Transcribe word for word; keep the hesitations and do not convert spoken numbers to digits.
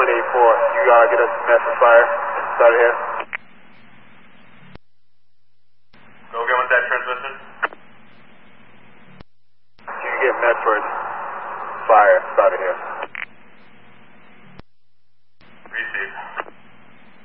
one eight four. You uh, get us met for fire. Start here. Go again with that transmission. You get met for fire. Start here.